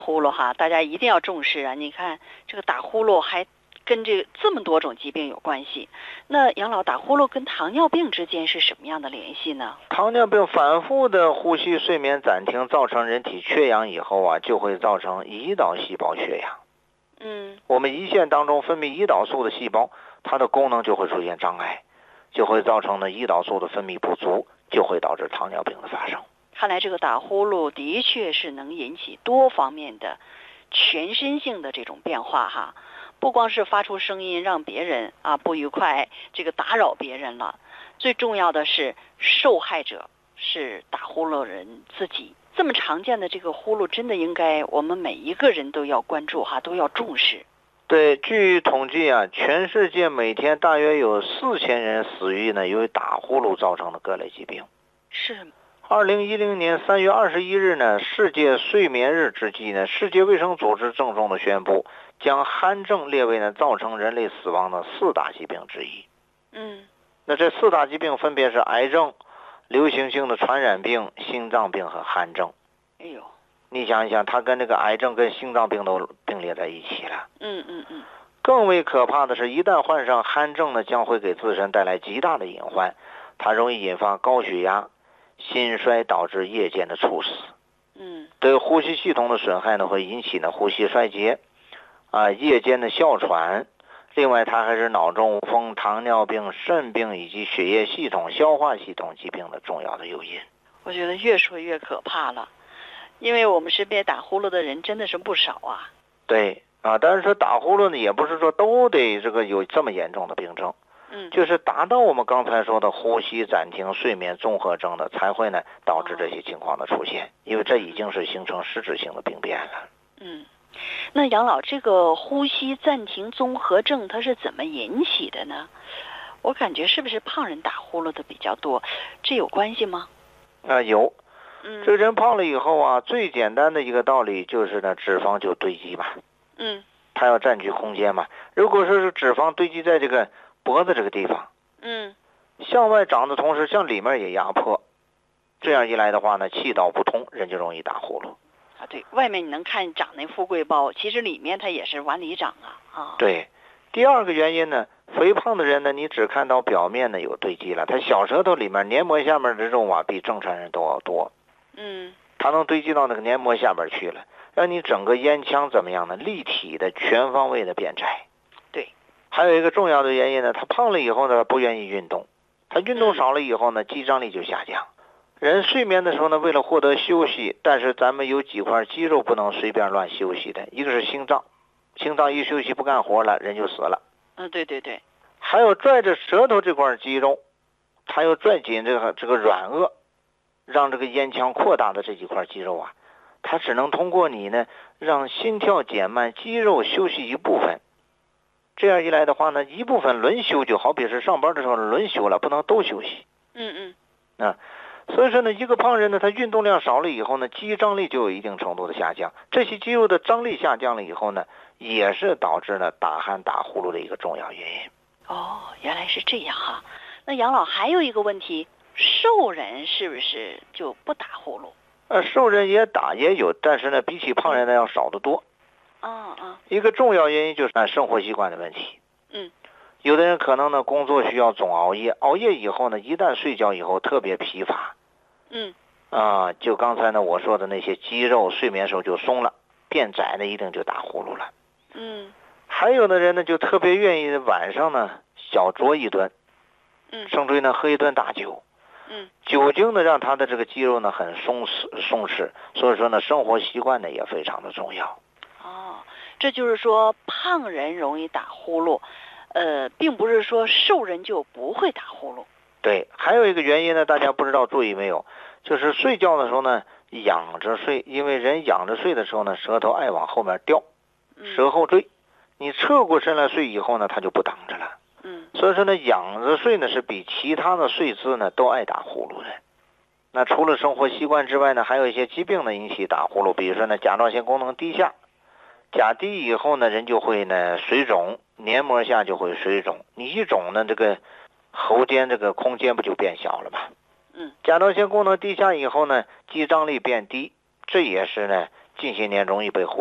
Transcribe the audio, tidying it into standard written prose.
呼噜哈，大家一定要重视啊！你看这个打呼噜还跟这么多种疾病有关系。那杨老，打呼噜跟糖尿病之间是什么样的联系呢？ 糖尿病反复的呼吸睡眠暂停，造成人体缺氧以后啊，就会造成胰岛细胞缺氧。我们胰腺当中分泌胰岛素的细胞，它的功能就会出现障碍，就会造成呢胰岛素的分泌不足，就会导致糖尿病的发生。 看来这个打呼噜的确是能引起多方面的全身性的这种变化哈，不光是发出声音让别人不愉快，这个打扰别人了，最重要的是受害者是打呼噜人自己。这么常见的这个呼噜，真的应该我们每一个人都要关注哈，都要重视。 对，据统计啊，全世界每天大约有4000人死于由于打呼噜造成的各类疾病。 是。 2010年3月21日呢，世界睡眠日之际呢，世界卫生组织郑重地宣布，将鼾症列为呢造成人类死亡的4大疾病之一。那这4大疾病分别是癌症、流行性的传染病、心脏病和鼾症。 哎呦， 你想一想，它跟这个癌症跟心脏病都并列在一起了。更为可怕的是，一旦患上鼾症呢，将会给自身带来极大的隐患，它容易引发高血压、心衰，导致夜间的猝死。对呼吸系统的损害呢，会引起呢呼吸衰竭夜间的哮喘。另外，它还是脑中风、糖尿病、肾病以及血液系统、消化系统疾病的重要的诱因。 我觉得越说越可怕了，因为我们身边打呼噜的人真的是不少啊。 对但是说打呼噜呢，也不是说都得这个有这么严重的病症。就是达到我们刚才说的呼吸暂停、睡眠综合征的，才会呢导致这些情况的出现，因为这已经是形成实质性的病变了。 那杨老，这个呼吸暂停综合症它是怎么引起的呢？我感觉是不是胖人打呼噜的比较多，这有关系吗？ 有。这个人胖了以后啊，最简单的一个道理就是呢，脂肪就堆积嘛。它要占据空间嘛。如果说是脂肪堆积在这个脖子这个地方，向外长的同时向里面也压迫，这样一来的话呢，气道不通，人就容易打呼噜。 对，外面你能看长那富贵包，其实里面它也是往里长对。第二个原因呢，肥胖的人呢，你只看到表面呢有堆积了，他小舌头里面黏膜下面的肉比正常人都要多。它能堆积到那个黏膜下边去了，让你整个咽腔怎么样呢？立体的、全方位的变窄。 对。 还有一个重要的原因呢，他胖了以后呢，不愿意运动，他运动少了以后呢，肌张力就下降。人睡眠的时候呢，为了获得休息，但是咱们有几块肌肉不能随便乱休息的，一个是心脏，心脏一休息不干活了，人就死了。 对。 还有拽着舌头这块肌肉，它又拽紧这个软腭，让这个咽腔扩大的这几块肌肉它只能通过你呢，让心跳减慢，肌肉休息一部分。这样一来的话呢，一部分轮休，就好比是上班的时候轮休了，不能都休息。所以说呢，一个胖人呢，他运动量少了以后呢，肌张力就有一定程度的下降。这些肌肉的张力下降了以后呢，也是导致了打鼾打呼噜的一个重要原因。 原来是这样哈。那杨老还有一个问题，瘦人是不是就不打呼噜？ 瘦人也打也有，但是呢，比起胖人呢要少得多。一个重要原因就是生活习惯的问题。有的人可能呢工作需要总熬夜，熬夜以后呢，一旦睡觉以后特别疲乏。就刚才呢我说的那些肌肉睡眠时候就松了，变窄呢一定就打呼噜了。还有的人呢就特别愿意晚上呢小酌一顿，甚至于呢喝一顿大酒。酒精呢让他的这个肌肉呢很松弛，所以说呢生活习惯呢也非常的重要。 这就是说胖人容易打呼噜，并不是说瘦人就不会打呼噜。 对，还有一个原因呢，大家不知道注意没有，就是睡觉的时候呢仰着睡，因为人仰着睡的时候呢，舌头爱往后面掉，舌后坠。你侧过身来睡以后呢，它就不挡着了。所以说呢，仰着睡呢是比其他的睡姿呢都爱打呼噜的。那除了生活习惯之外呢，还有一些疾病呢引起打呼噜，比如说呢甲状腺功能低下，甲低以后呢人就会呢水肿，黏膜下就会水肿，你一肿呢这个喉间这个空间不就变小了吗？甲状腺功能低下以后呢，肌张力变低，这也是呢近些年容易被忽